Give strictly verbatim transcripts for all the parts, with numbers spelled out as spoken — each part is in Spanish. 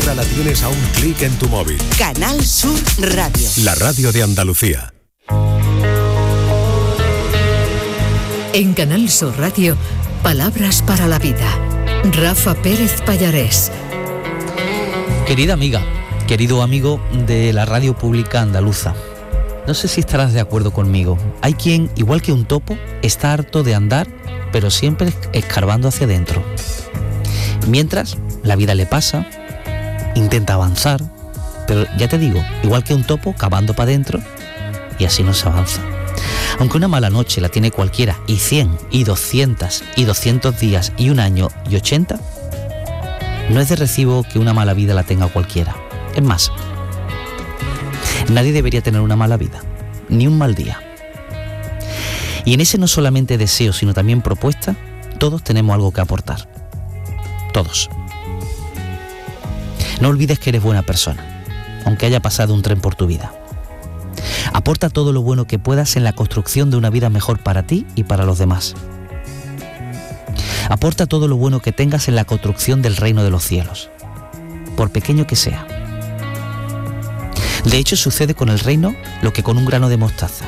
ahora la tienes a un clic en tu móvil. Canal Sur Radio. La radio de Andalucía. En Canal Sur Radio, Palabras para la Vida. Rafa Pérez Pallarés. Querida amiga, querido amigo de la radio pública andaluza, no sé si estarás de acuerdo conmigo. Hay quien, igual que un topo, está harto de andar, pero siempre escarbando hacia adentro. Mientras la vida le pasa, intenta avanzar, pero ya te digo, igual que un topo, cavando para adentro, y así no se avanza. Aunque una mala noche la tiene cualquiera, y cien, y doscientos, y doscientos días, y un año, y ochenta, no es de recibo que una mala vida la tenga cualquiera. Es más, nadie debería tener una mala vida, ni un mal día. Y en ese no solamente deseo, sino también propuesta, todos tenemos algo que aportar. Todos. No olvides que eres buena persona, aunque haya pasado un tren por tu vida. Aporta todo lo bueno que puedas en la construcción de una vida mejor para ti y para los demás. Aporta todo lo bueno que tengas en la construcción del reino de los cielos, por pequeño que sea. De hecho, sucede con el reino lo que con un grano de mostaza.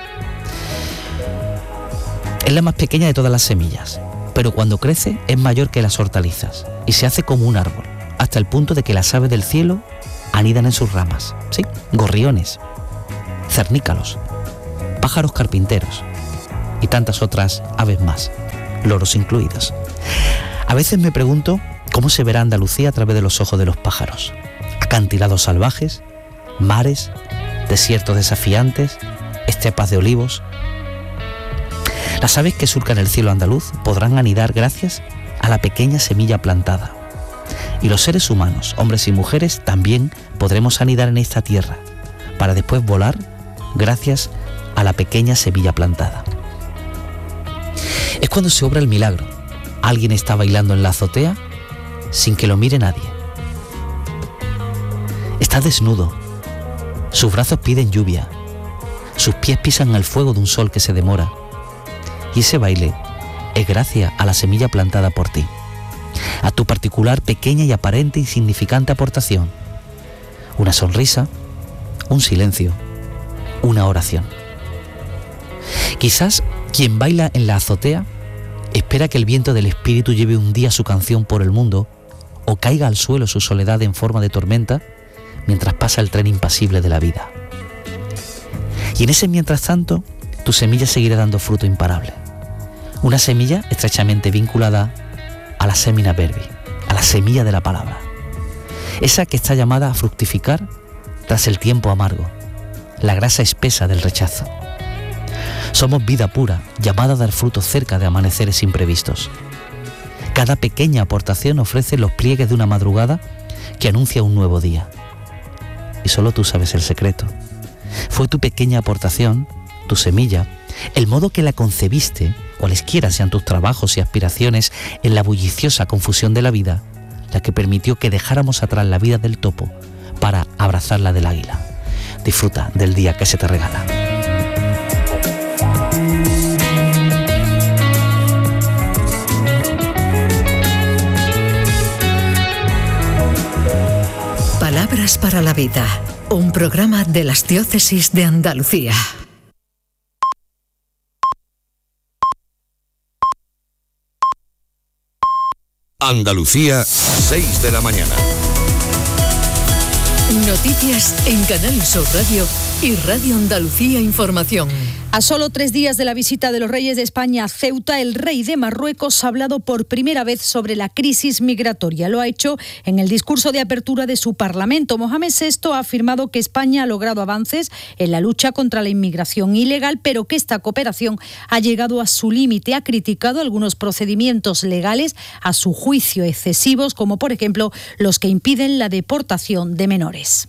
Es la más pequeña de todas las semillas, pero cuando crece es mayor que las hortalizas y se hace como un árbol, hasta el punto de que las aves del cielo anidan en sus ramas. Sí, gorriones, cernícalos, pájaros carpinteros y tantas otras aves más, loros incluidos. A veces me pregunto cómo se verá Andalucía a través de los ojos de los pájaros. Acantilados salvajes, mares, desiertos desafiantes, estepas de olivos. Las aves que surcan el cielo andaluz podrán anidar gracias a la pequeña semilla plantada. Y los seres humanos, hombres y mujeres, también podremos anidar en esta tierra, para después volar gracias a la pequeña semilla plantada. Es cuando se obra el milagro. Alguien está bailando en la azotea sin que lo mire nadie. Está desnudo. Sus brazos piden lluvia. Sus pies pisan el fuego de un sol que se demora. Y ese baile es gracias a la semilla plantada por ti, a tu particular, pequeña y aparente insignificante aportación. Una sonrisa, un silencio, una oración. Quizás quien baila en la azotea espera que el viento del espíritu lleve un día su canción por el mundo o caiga al suelo su soledad en forma de tormenta mientras pasa el tren impasible de la vida. Y en ese mientras tanto, tu semilla seguirá dando fruto imparable. Una semilla estrechamente vinculada a la semina verbi, a la semilla de la palabra. Esa que está llamada a fructificar tras el tiempo amargo, la grasa espesa del rechazo. Somos vida pura, llamada a dar fruto cerca de amaneceres imprevistos. Cada pequeña aportación ofrece los pliegues de una madrugada que anuncia un nuevo día. Y solo tú sabes el secreto. Fue tu pequeña aportación, tu semilla, el modo que la concebiste, cualesquiera sean tus trabajos y aspiraciones en la bulliciosa confusión de la vida, la que permitió que dejáramos atrás la vida del topo para abrazar la del águila. Disfruta del día que se te regala. Palabras para la Vida, un programa de las diócesis de Andalucía. Andalucía, seis de la mañana. Noticias en Canal Sur Radio y Radio Andalucía Información. A solo tres días de la visita de los reyes de España a Ceuta, el rey de Marruecos ha hablado por primera vez sobre la crisis migratoria. Lo ha hecho en el discurso de apertura de su Parlamento. Mohamed sexto ha afirmado que España ha logrado avances en la lucha contra la inmigración ilegal, pero que esta cooperación ha llegado a su límite. Ha criticado algunos procedimientos legales, a su juicio excesivos, como por ejemplo los que impiden la deportación de menores.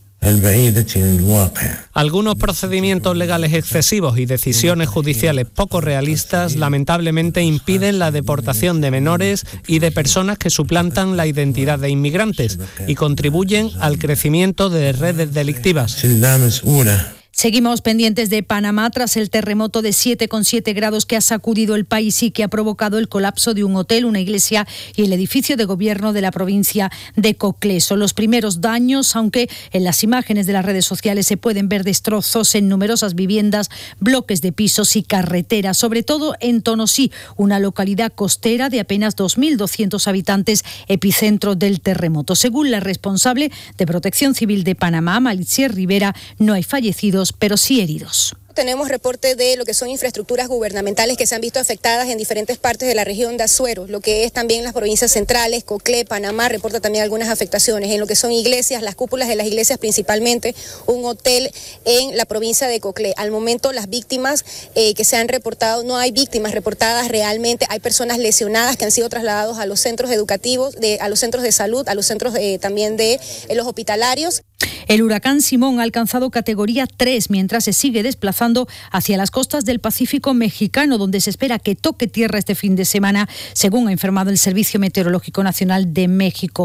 Algunos procedimientos legales excesivos y decisiones judiciales poco realistas lamentablemente impiden la deportación de menores y de personas que suplantan la identidad de inmigrantes y contribuyen al crecimiento de redes delictivas. Seguimos pendientes de Panamá tras el terremoto de siete coma siete grados que ha sacudido el país y que ha provocado el colapso de un hotel, una iglesia y el edificio de gobierno de la provincia de Coclé. Son los primeros daños, aunque en las imágenes de las redes sociales se pueden ver destrozos en numerosas viviendas, bloques de pisos y carreteras, sobre todo en Tonosí, una localidad costera de apenas dos mil doscientos habitantes, epicentro del terremoto. Según la responsable de Protección Civil de Panamá, Malitzier Rivera, no hay fallecidos, pero sí heridos. Tenemos reporte de lo que son infraestructuras gubernamentales que se han visto afectadas en diferentes partes de la región de Azuero, lo que es también las provincias centrales, Coclé, Panamá, reporta también algunas afectaciones en lo que son iglesias, las cúpulas de las iglesias principalmente, un hotel en la provincia de Coclé. Al momento las víctimas eh, que se han reportado, no hay víctimas reportadas realmente, hay personas lesionadas que han sido trasladados a los centros educativos, de, a los centros de salud, a los centros de, también de eh, los hospitalarios. El huracán Simón ha alcanzado categoría tres mientras se sigue desplazando hacia las costas del Pacífico mexicano, donde se espera que toque tierra este fin de semana, según ha informado el Servicio Meteorológico Nacional de México.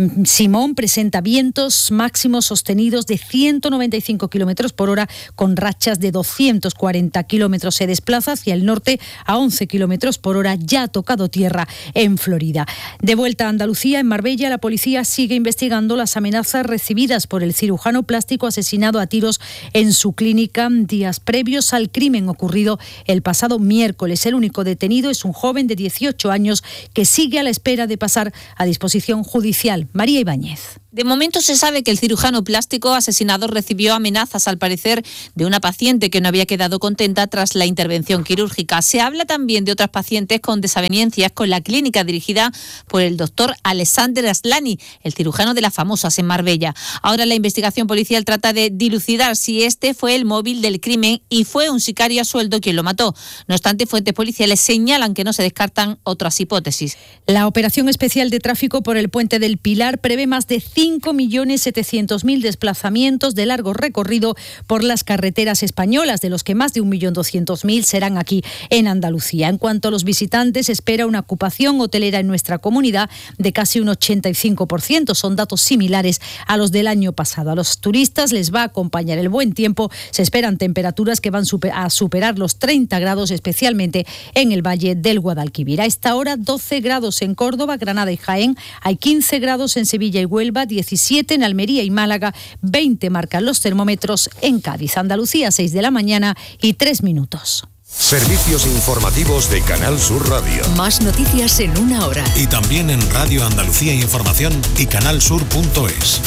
Simón presenta vientos máximos sostenidos de ciento noventa y cinco kilómetros por hora con rachas de doscientos cuarenta kilómetros. Se desplaza hacia el norte a once kilómetros por hora. Ya ha tocado tierra en Florida. De vuelta a Andalucía, en Marbella, la policía sigue investigando las amenazas recibidas por el cirujano plástico asesinado a tiros en su clínica días previos al crimen ocurrido el pasado miércoles. El único detenido es un joven de dieciocho años que sigue a la espera de pasar a disposición judicial. María Ibáñez. De momento se sabe que el cirujano plástico asesinado recibió amenazas, al parecer, de una paciente que no había quedado contenta tras la intervención quirúrgica. Se habla también de otras pacientes con desavenencias con la clínica dirigida por el doctor Alexander Aslani, el cirujano de las famosas en Marbella. Ahora la investigación policial trata de dilucidar si este fue el móvil del crimen y fue un sicario a sueldo quien lo mató. No obstante, fuentes policiales señalan que no se descartan otras hipótesis. La operación especial de tráfico por el Puente del Pilar prevé más de cinco millones setecientos mil desplazamientos de largo recorrido por las carreteras españolas, de los que más de un millón doscientos mil serán aquí en Andalucía. En cuanto a los visitantes, se espera una ocupación hotelera en nuestra comunidad de casi un ochenta y cinco por ciento. Son datos similares a los del año pasado. A los turistas les va a acompañar el buen tiempo. Se esperan temperaturas que van a superar los treinta grados, especialmente en el Valle del Guadalquivir. A esta hora, doce grados en Córdoba, Granada y Jaén. Hay quince grados en Sevilla y Huelva, diecisiete en Almería y Málaga, veinte marcan los termómetros en Cádiz. Andalucía, seis de la mañana y tres minutos. Servicios informativos de Canal Sur Radio. Más noticias en una hora. Y también en Radio Andalucía Información y canal sur punto es.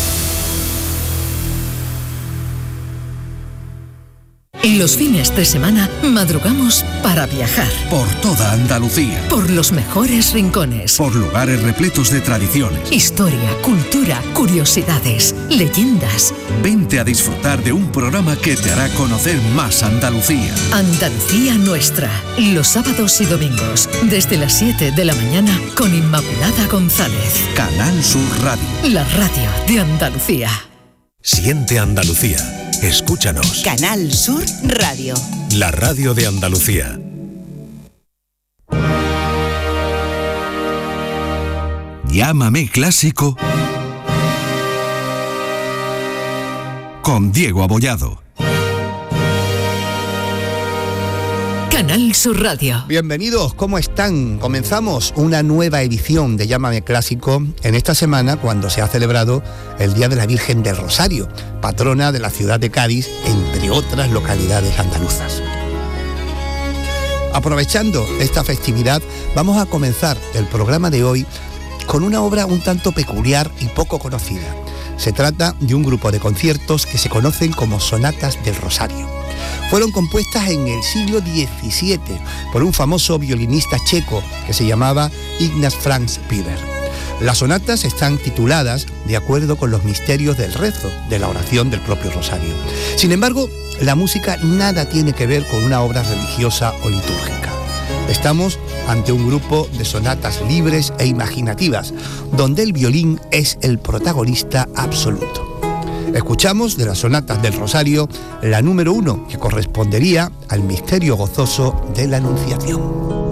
En los fines de semana madrugamos para viajar. Por toda Andalucía. Por los mejores rincones. Por lugares repletos de tradiciones. Historia, cultura, curiosidades, leyendas. Vente a disfrutar de un programa que te hará conocer más Andalucía. Andalucía Nuestra. Los sábados y domingos, desde las siete de la mañana, con Inmaculada González. Canal Sur Radio. La radio de Andalucía. Siente Andalucía. Escúchanos. Canal Sur Radio. La radio de Andalucía. Llámame Clásico con Diego Abollado. Canal Sur Radio. Bienvenidos, ¿cómo están? Comenzamos una nueva edición de Llámame Clásico en esta semana, cuando se ha celebrado el Día de la Virgen del Rosario, patrona de la ciudad de Cádiz, entre otras localidades andaluzas. Aprovechando esta festividad, vamos a comenzar el programa de hoy con una obra un tanto peculiar y poco conocida. Se trata de un grupo de conciertos que se conocen como Sonatas del Rosario. Fueron compuestas en el siglo diecisiete por un famoso violinista checo que se llamaba Ignaz Franz Piver. Las sonatas están tituladas de acuerdo con los misterios del rezo, de la oración del propio rosario. Sin embargo, la música nada tiene que ver con una obra religiosa o litúrgica. Estamos ante un grupo de sonatas libres e imaginativas, donde el violín es el protagonista absoluto. Escuchamos de las sonatas del Rosario la número uno, que correspondería al misterio gozoso de la Anunciación.